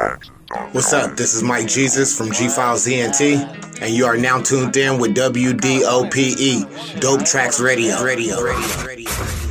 What's up? This is Mike Jesus from G-Files ENT, and you are now tuned in with WDOPE, Dope Tracks Radio.